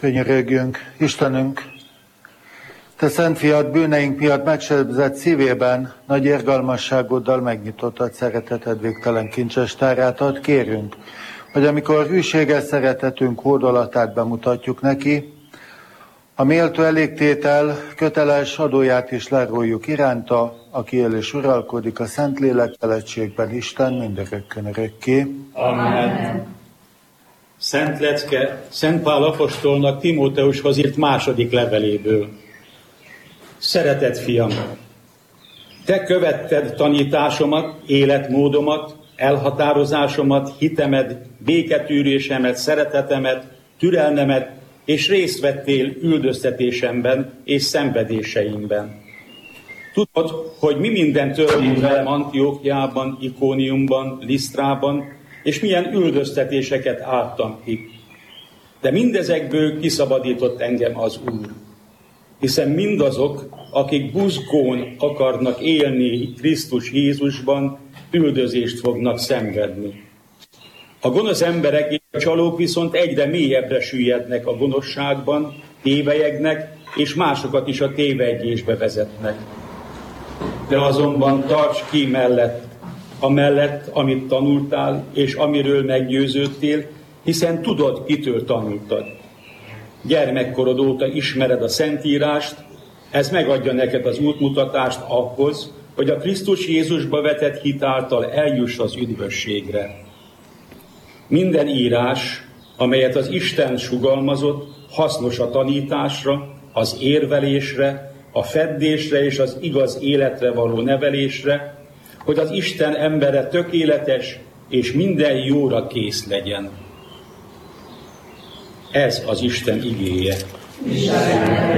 Könyörögjünk, Istenünk, Te szent fiad bűneink miatt megsebzett szívében nagy irgalmasságoddal megnyitottad szereteted végtelen kincses tárát, ad, kérünk, hogy amikor hűséges szeretetünk hódolatát bemutatjuk neki, a méltó elégtétel köteles adóját is leróljuk iránta, aki él és uralkodik a Szentlélek teletségben, Isten mindörökkön örökké. Amen. Szent lecke Szent Pál apostolnak Timóteushoz írt második leveléből. Szeretett fiam, te követted tanításomat, életmódomat, elhatározásomat, hitemet, béketűrésemet, szeretetemet, türelmemet, és részt vettél üldöztetésemben és szenvedéseimben. Tudod, hogy mi minden történt velem Antiókiában, Ikóniumban, Lisztrában, és milyen üldöztetéseket álltam ki. De mindezekből kiszabadított engem az Úr. Hiszen mindazok, akik buzgón akarnak élni Krisztus Jézusban, üldözést fognak szenvedni. A gonosz emberek és a csalók viszont egyre mélyebbre süllyednek a gonoszságban, tévelyegnek, és másokat is a tévelyegésbe vezetnek. De azonban tarts ki amellett, amit tanultál, és amiről meggyőződtél, hiszen tudod, kitől tanultad. Gyermekkorod óta ismered a Szentírást, ez megadja neked az útmutatást ahhoz, hogy a Krisztus Jézusba vetett hit által eljuss az üdvösségre. Minden írás, amelyet az Isten sugalmazott, hasznos a tanításra, az érvelésre, a feddésre és az igaz életre való nevelésre, hogy az Isten embere tökéletes és minden jóra kész legyen. Ez az Isten igéje.